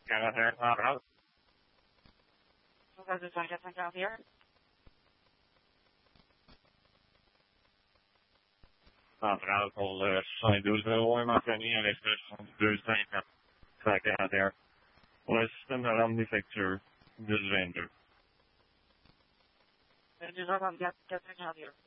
45 centrale. 451. Centrale pour le 7201 mentionné à l'espèce 7250. 141. Pour le système d'alarme défectueux, 1022. 22h34, 451.